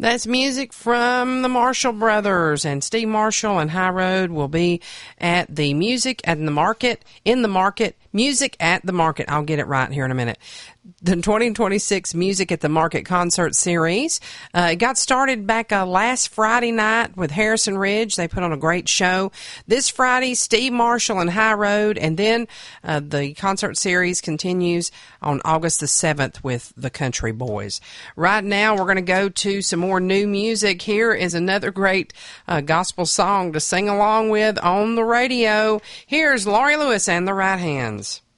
That's music from the Marshall Brothers, and Steve Marshall and High Road will be at the Music at the Market, Music at the Market. I'll get it right here in a minute. The 2026 Music at the Market concert series. It got started back last Friday night with Harrison Ridge. They put on a great show. This Friday, Steve Marshall and High Road, and then the concert series continues on August the 7th with the Country Boys. Right now, we're going to go to some more new music. Here is another great gospel song to sing along with on the radio. Here's Laurie Lewis and the Right Hands.